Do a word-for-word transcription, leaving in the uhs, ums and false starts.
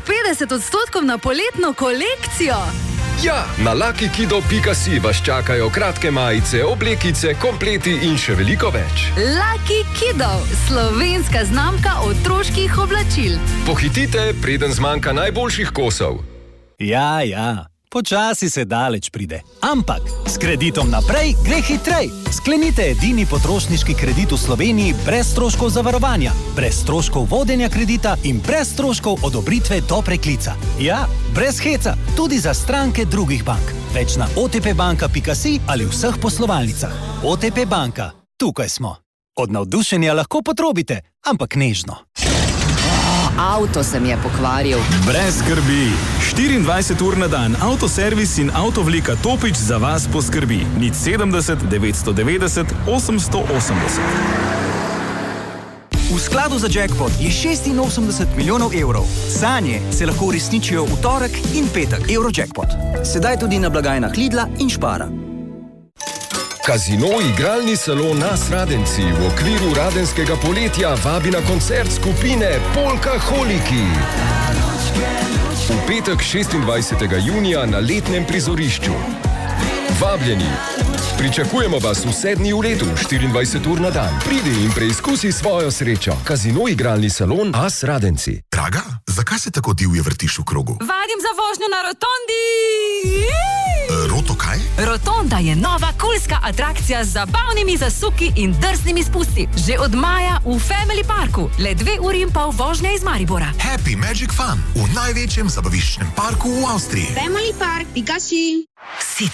petdeset odstotkov na poletno kolekcijo. Ja, na lucky kido pika si vas čakajo kratke majice, oblekice, kompleti in še veliko več. Lucky Kido, slovenska znamka otroških oblačil. Pohitite, preden zmanjka najboljših kosov. Ja, ja, počasi se daleč pride. Ampak s kreditom naprej gre hitrej. Sklenite edini potrošniški kredit v Sloveniji brez stroškov zavarovanja, brez stroškov vodenja kredita in brez stroškov odobritve do preklica. Ja, brez heca, tudi za stranke drugih bank. Več na o te pe banka pika si ali vseh poslovalnicah. O te pe banka, tukaj smo. Od navdušenja lahko potrobite, ampak nežno. Avto se mi je pokvaril. Brez skrbi. štiriindvajset ur na dan avtoservis in avtovlika Topič za vas poskrbi. nič sedemdeset devetsto devetdeset osemsto osemdeset. V skladu za jackpot je šestinosemdeset milijonov evrov. Sanje se lahko uresničijo v torek in petek. Eurojackpot. Sedaj tudi na blagajnah Lidla in Špara. Casino igralni salon Nas Radenci v okviru Radenskega poletja vabi na koncert skupine Polkaholiki. V petek šestindvajsetega junija na letnem prizorišču. Vabljeni! Pričakujemo vas vse dni v letu, štiriindvajset ur na dan. Pridi in preizkusi svojo srečo. Casino igralni salon Nas Radenci. Draga, zakaj se tako divje vrtiš v krogu? Vadim za vožnjo na rotondi! E, roto kaj? Rotonda je nova kulska atrakcija z zabavnimi zasuki in drznimi spusti. Že od maja v Family Parku. Le dve uri in pol vožnje iz Maribora. Happy Magic Fun v največjem zabaviščnem parku v Avstriji. Family Park, pika si. Sicer